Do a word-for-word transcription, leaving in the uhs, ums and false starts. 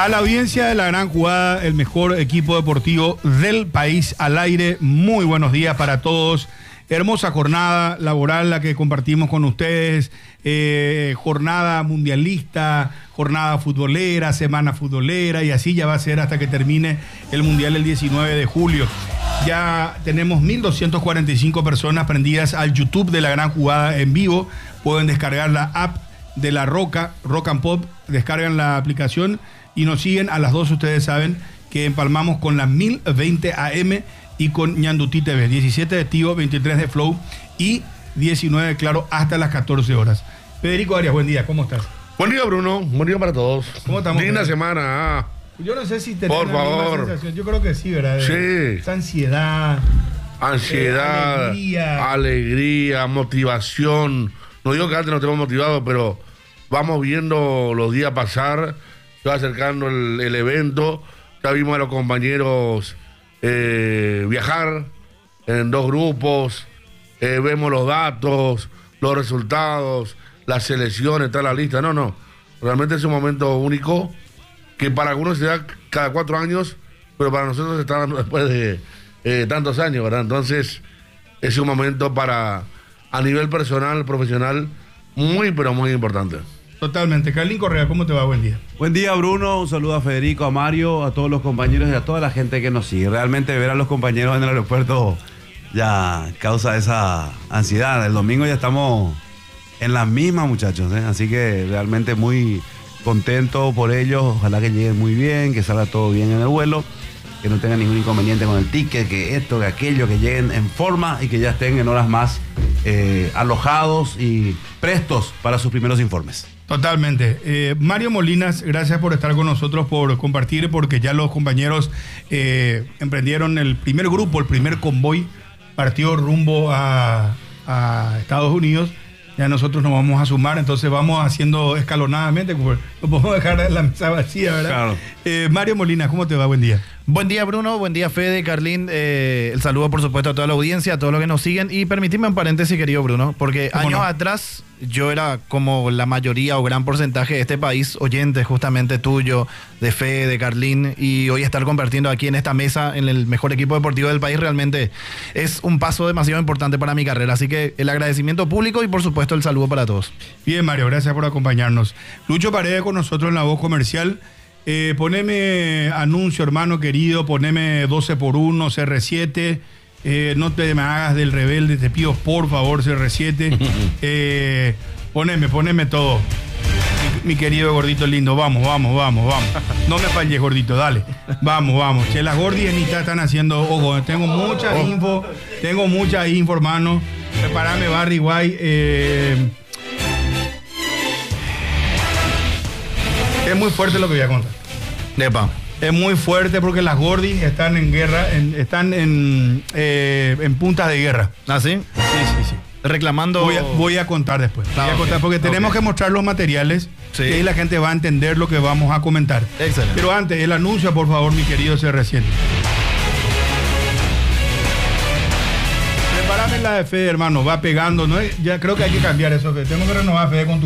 A la audiencia de La Gran Jugada, el mejor equipo deportivo del país al aire. Muy buenos días para todos. Hermosa jornada laboral la que compartimos con ustedes. Eh, jornada mundialista, jornada futbolera, semana futbolera y así ya va a ser hasta que termine el mundial el diecinueve de julio. Ya tenemos mil doscientas cuarenta y cinco personas prendidas al YouTube de La Gran Jugada en vivo. Pueden descargar la app de La Roca, Rock and Pop, descargan la aplicación y nos siguen a las dos. Ustedes saben que empalmamos con la mil veinte A M y con Ñandutí T V, diecisiete de Tigo, veintitrés de Flow y diecinueve, claro, hasta las catorce horas. Federico Arias, buen día, ¿cómo estás? Buen día, Bruno, buen día para todos. ¿Cómo estamos? Linda semana. Ah. Yo no sé si tenés Por la favor. misma sensación, yo creo que sí, ¿verdad? Sí. Esa ansiedad. Ansiedad, eh, alegría. alegría, motivación. No digo que antes no estemos motivados, pero vamos viendo los días pasar, se va acercando el, el evento. Ya vimos a los compañeros eh, viajar en dos grupos, eh, vemos los datos, los resultados, las selecciones, está la lista. No, no, realmente es un momento único que para algunos se da cada cuatro años, pero para nosotros se está dando después de eh, tantos años, ¿verdad? Entonces es un momento para, a nivel personal, profesional, muy, pero muy importante. Totalmente. Carlín Correa, ¿cómo te va? Buen día. Buen día, Bruno. Un saludo a Federico, a Mario, a todos los compañeros y a toda la gente que nos sigue. Realmente ver a los compañeros en el aeropuerto ya causa esa ansiedad. El domingo ya estamos en las mismas, muchachos, ¿eh? Así que realmente muy contento por ellos. Ojalá que lleguen muy bien, que salga todo bien en el vuelo, que no tengan ningún inconveniente con el ticket, que esto, que aquello, que lleguen en forma y que ya estén en horas más eh, alojados y prestos para sus primeros informes. Totalmente. Eh, Mario Molinas, gracias por estar con nosotros, por compartir, porque ya los compañeros eh, emprendieron el primer grupo, el primer convoy, partió rumbo a, a Estados Unidos. Ya nosotros nos vamos a sumar, entonces vamos haciendo escalonadamente, no podemos dejar la mesa vacía, ¿verdad? Claro. Eh, Mario Molinas, ¿cómo te va? Buen día. Buen día, Bruno, buen día, Fede, Carlín, eh, el saludo por supuesto a toda la audiencia, a todos los que nos siguen, y permitidme un paréntesis, querido Bruno, porque años no? atrás yo era como la mayoría o gran porcentaje de este país, oyente justamente tuyo, de Fede, de Carlín, y hoy estar compartiendo aquí en esta mesa en el mejor equipo deportivo del país realmente es un paso demasiado importante para mi carrera, así que el agradecimiento público y por supuesto el saludo para todos. Bien, Mario, gracias por acompañarnos. Lucho Paredes con nosotros en La Voz Comercial. Eh, poneme anuncio, hermano querido, poneme doce por uno, C R siete, eh, no te me hagas del rebelde, te pido por favor C R siete, eh, poneme, poneme todo, mi, mi querido gordito lindo, vamos, vamos, vamos, vamos, no me falles gordito, dale, vamos, vamos, che, las gordienitas están haciendo, ojo, tengo mucha info, tengo mucha info, hermano, prepárame Barry White, eh... Es muy fuerte lo que voy a contar. Depa. Es muy fuerte porque las Gordis están en guerra, en, están en, eh, en puntas de guerra. ¿Ah, sí? Sí, sí, sí. Reclamando... Voy a, voy a contar después. Ah, voy a contar okay. porque tenemos Okay. que mostrar los materiales Sí. y ahí la gente va a entender lo que vamos a comentar. Excelente. Pero antes, el anuncio, por favor, mi querido C R siete. Prepárame la de Fede, hermano. Va pegando. ¿No? Ya creo que hay que cambiar eso, Fede. Tengo que renovar Fede con tu